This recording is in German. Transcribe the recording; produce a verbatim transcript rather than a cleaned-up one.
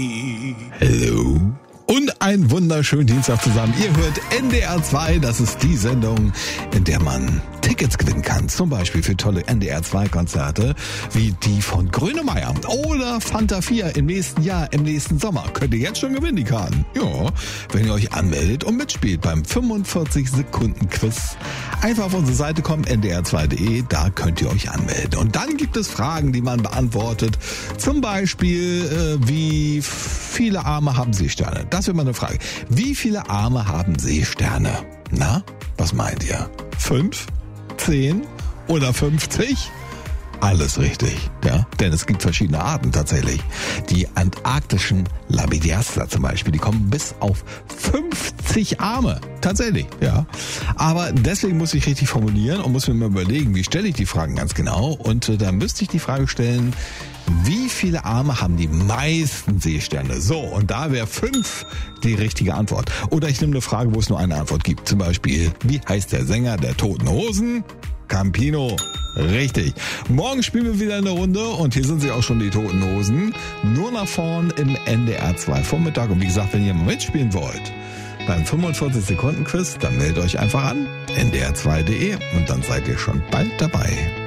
Hallo und einen wunderschönen Dienstag zusammen. Ihr hört N D R zwei, das ist die Sendung, in der man Tickets gewinnen kann. Zum Beispiel für tolle N D R zwei Konzerte wie die von Grönemeyer oder Fanta vier im nächsten Jahr, im nächsten Sommer. Könnt ihr jetzt schon gewinnen, die Karten. Ja, wenn ihr euch anmeldet und mitspielt beim fünfundvierzig Sekunden Quiz. Einfach auf unsere Seite kommen, N D R zwei Punkt de, da könnt ihr euch anmelden. Und dann gibt es Fragen, die man beantwortet. Zum Beispiel, äh, wie viele Arme haben Seesterne? Das wird mal eine Frage. Wie viele Arme haben Seesterne? Na, was meint ihr? Fünf? Zehn? Oder fünfzig? Alles richtig, ja, denn es gibt verschiedene Arten tatsächlich. Die antarktischen Labidiaster zum Beispiel, die kommen bis auf fünfzig Arme, tatsächlich, ja. Aber deswegen muss ich richtig formulieren und muss mir mal überlegen, wie stelle ich die Fragen ganz genau. Und äh, da müsste ich die Frage stellen, wie viele Arme haben die meisten Seesterne? So, und da wäre fünf die richtige Antwort. Oder ich nehme eine Frage, wo es nur eine Antwort gibt. Zum Beispiel, wie heißt der Sänger der Toten Hosen? Campino. Richtig. Morgen spielen wir wieder eine Runde und hier sind sie auch schon, die Toten Hosen. Nur nach vorn im N D R zwei Vormittag. Und wie gesagt, wenn ihr mal mitspielen wollt, beim fünfundvierzig Sekunden Quiz, dann meldet euch einfach an, N D R zwei Punkt de, und dann seid ihr schon bald dabei.